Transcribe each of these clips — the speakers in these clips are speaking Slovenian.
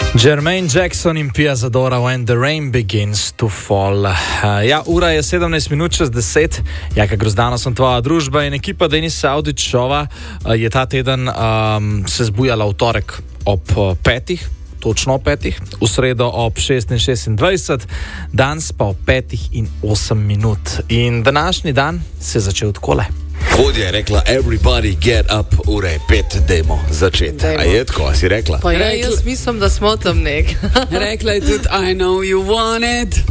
Jermaine Jackson in Pia Zadora When the Rain Begins to Fall. Ura je 17 minut čez 10. Jaka Grozdano sem tvoja družba in ekipa Denisa Audičova je ta teden se zbujala v torek ob 5. Točno ob 5, v sredo ob 6:26, danes pa ob 5:08. In današnji dan se je začel takole. Vodja je rekla, everybody get up, ure 5, dajmo začeti. A je tako, si rekla? Pa jaz mislim, da smo tam nek. Rekla je tudi, I know you want it.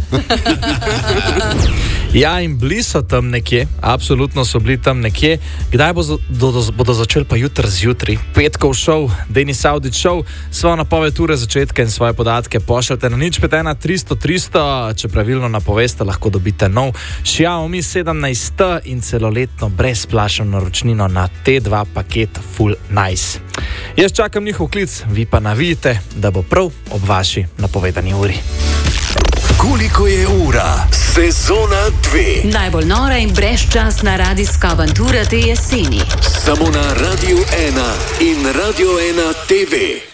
Ja, in bili so tam nekje, absolutno so bili tam nekje. Kdaj bodo začeli pa jutri zjutraj? Petkov šov, Denis Audič šov, svojo napoved ure začetka in svoje podatke pošljite na 051 300 300, če pravilno napoveste, lahko dobite nov Xiaomi 17 in celoletno brezplačno naročnino na T2 paket Full Nice. Jaz čakam njihov klic, vi pa navijte, da bo prav ob vaši napovedani uri. Koliko je ura? Sezona 2. Najbolj nora in brezčasna radijska avantura te jeseni. Samo na Radio 1 in Radio 1 TV.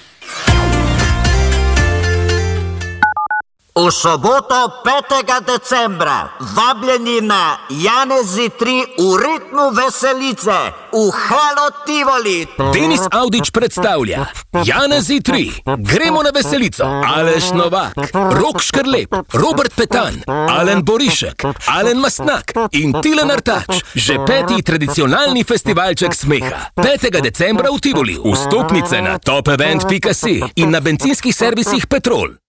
V soboto 5. decembra vabljeni na Janezi 3 v ritmu veselice v Halo Tivoli. Denis Audič predstavlja Janezi 3. Gremo na veselico. Aleš Novak, Rok Škrlep, Robert Petan, Alen Borišek, Alen Mastnak in Tilen Artač. Že 5. tradicionalni festivalček smeha. 5. decembra v Tivoli. Vstopnice na topevent.si in na bencinskih servisih Petrol.